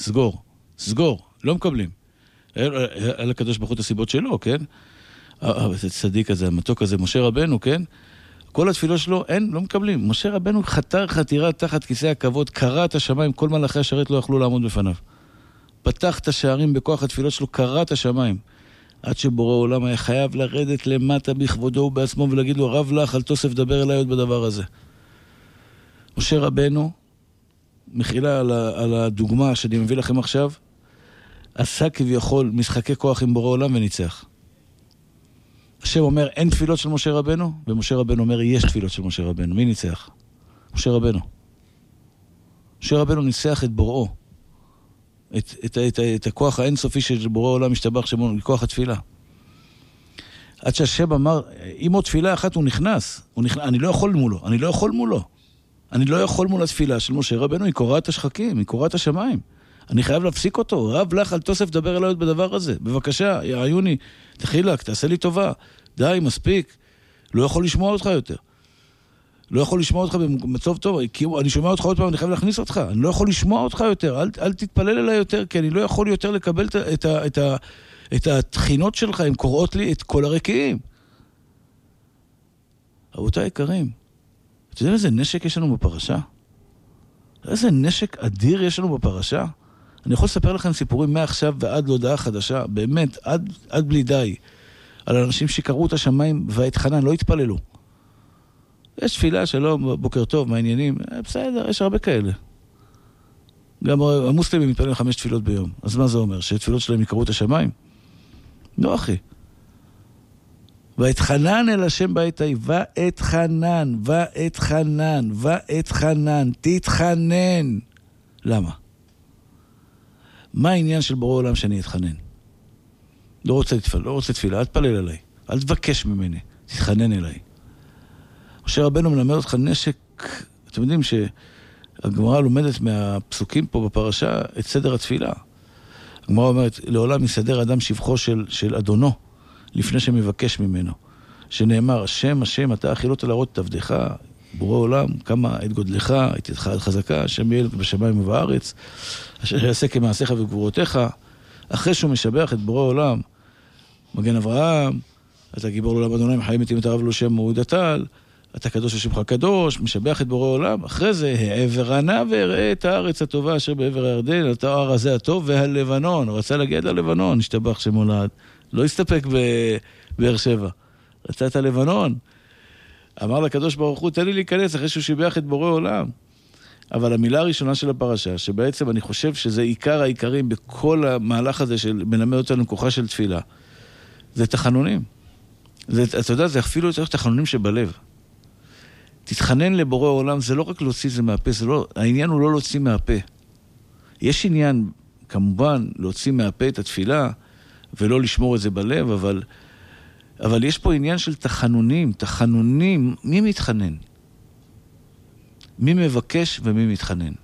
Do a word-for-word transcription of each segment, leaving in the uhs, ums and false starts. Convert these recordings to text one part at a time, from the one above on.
סגור, סגור, לא מקבלים. על הקדוש ברוך הוא את הסיבות שלו, כן? זה צדיק הזה, המתוק הזה, משה רבנו, כן? כל התפילות שלו, אין, לא מקבלים. משה רבנו חתר חתירה תחת כיסא הכבוד, קרא את השמיים, כל מלאכי השרת לא יכלו לעמוד בפניו. פתח את השערים בכוח התפילות שלו, קרא את השמיים. עד שבורא עולם היה חייב לרדת למטה בכבודו ובעצמו ולהגיד לו, רב לך, אל תוסף דבר אליי עוד בדבר הזה. משה רבנו, מחילה על, על הדוגמה שאני מביא לכם עכשיו, עשה כביכול משחקי כוח עם בורא עולם וניצח. השם אומר, אין תפילות של משה רבנו, ומשה רבנו אומר, יש תפילות של משה רבנו. מי ניצח? משה רבנו. משה רבנו ניצח את בוראו. את, את, את, את הכוח האינסופי של בורא עולם משתבח שמו, לכוח התפילה. עד שהשם אמר, אם עוד תפילה אחת הוא נכנס, הוא נכנס, אני לא יכול מולו, אני לא יכול מולו. אני לא יכול מול התפילה של משה רבנו, היא קוראת השחקים, היא קוראת השמיים. אני חייב להפסיק אותו. רב לך, אל תוסף דבר אליי עוד בדבר הזה. בבקשה, יעיוני, תחילק, תעשה לי טובה. די, מספיק. לא יכול לשמוע אותך יותר. לא יכול לשמוע אותך במצב טוב. כי אני שומע אותך עוד פעם, אני חייב להכניס אותך. אני לא יכול לשמוע אותך יותר. אל, אל תתפלל אליי יותר, כי אני לא יכול יותר לקבל את, את, את, את, את התחינות שלך. הם קוראות לי את כל הרקיעים. רבותיי יקרים, אתה יודע איזה נשק יש לנו בפרשה? איזה נשק אדיר יש לנו בפרשה? אני יכול לספר לכם סיפורים מעכשיו ועד להודעה חדשה, באמת, עד, עד בלי די, על אנשים שקראו את השמיים והתחנן, לא התפללו. יש תפילה שלום, בוקר טוב, מה העניינים? בסדר, יש הרבה כאלה. גם המוסלמים מתפללים חמש תפילות ביום. אז מה זה אומר? שתפילות שלהם יקראו את השמיים? לא, אחי. ואתחנן אל השם בעת ההיא, ואתחנן, ואתחנן, ואתחנן, תתחנן. למה? מה העניין של בורא עולם שאני אתחנן? לא רוצה תפילה, לא רוצה תפילה, אל תפלל עליי, אל תבקש ממני, תתחנן אליי. משה רבנו מלמד אותך נשק, אתם יודעים שהגמרא לומדת מהפסוקים פה בפרשה את סדר התפילה. הגמרא אומרת, לעולם יסדר אדם שבחו של, של אדונו, לפני שמבקש ממנו. שנאמר, השם, השם, אתה אכילות להראות את עבדך, בורא עולם, כמה את גודלך, את ידך עד חזקה, השם ילד בשמיים ובארץ, אשר יעשה כמעשיך וגבורותיך, אחרי שהוא משבח את בורא עולם, מגן אברהם, אתה גיבור לעולם אדוני, חיים מתים את הרב לו שם מועד הטל, אתה קדוש ושמך קדוש, משבח את בורא עולם, אחרי זה, העבר ענה והראה את הארץ הטובה אשר בעבר הירדן, את ההר הזה הטוב והלבנון, הוא רצה להגיע ללבנון, השתבח שמולד, לא הסתפק בבאר שבע, רצה את הלבנון, אמר לקדוש ברוך הוא, תן לי להיכנס אחרי שהוא שיבח את בורא עולם. אבל המילה הראשונה של הפרשה, שבעצם אני חושב שזה עיקר העיקרים בכל המהלך הזה של מלמד אותנו כוחה של תפילה, זה תחנונים. זה, אתה יודע, זה אפילו יותר תחנונים שבלב. תתחנן לבורא עולם, זה לא רק להוציא זה מהפה, זה לא, העניין הוא לא להוציא מהפה. יש עניין, כמובן, להוציא מהפה את התפילה, ולא לשמור את זה בלב, אבל, אבל יש פה עניין של תחנונים, תחנונים, מי מתחנן? מי מבקש ומי מתחנן?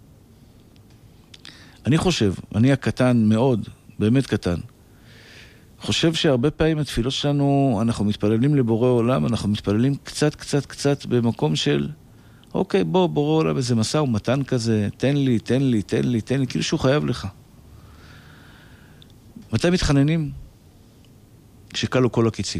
אני חושב, אני הקטן מאוד, באמת קטן, חושב שהרבה פעמים התפילות שלנו, אנחנו מתפללים לבורא עולם, אנחנו מתפללים קצת, קצת, קצת במקום של, אוקיי, בוא, בורא עולם, איזה מסע ומתן כזה, תן לי, תן לי, תן לי, תן לי, כאילו שהוא חייב לך. מתי מתחננים? כשקלו כל הקיצים.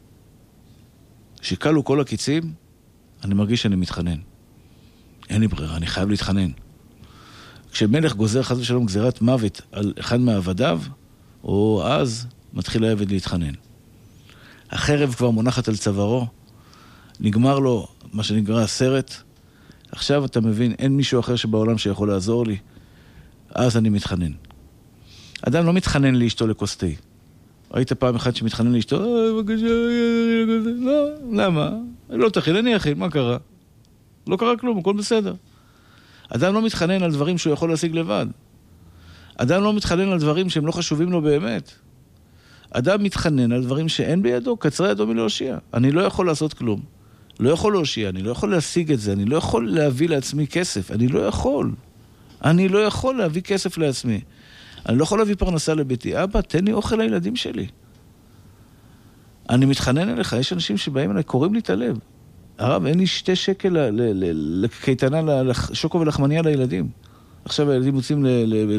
כשקלו כל הקיצים, אני מרגיש שאני מתחנן. אין לי ברירה, אני חייב להתחנן. כשמלך גוזר חס ושלום גזירת מוות על אחד מעבדיו, או אז מתחיל העבד להתחנן. החרב כבר מונחת על צווארו, נגמר לו מה שנקרא הסרט, עכשיו אתה מבין, אין מישהו אחר שבעולם שיכול לעזור לי, אז אני מתחנן. אדם לא מתחנן לאשתו לקוסטי. ראית פעם אחת שמתחנן לאשתו, אה, בבקשה, לא, למה? לא תכיל, אני אכיל, מה קרה? לא קרה כלום, הכל בסדר. אדם לא מתחנן על דברים שהוא יכול להשיג לבד. אדם לא מתחנן על דברים שהם לא חשובים לו באמת. אדם מתחנן על דברים שאין בידו, קצרה ידו מלהושיע. אני לא יכול לעשות כלום. לא יכול להושיע, אני לא יכול להשיג את זה, אני לא יכול להביא לעצמי כסף, אני לא יכול. אני לא יכול להביא כסף לעצמי. אני לא יכול להביא פרנסה לביתי. אבא, תן לי אוכל לילדים שלי. אני מתחנן אליך, יש אנשים שבאים אליי, קוראים לי את הלב. הרב, אין לי שתי שקל לקייטנה, לשוקו ולחמניה לילדים. עכשיו הילדים מוצאים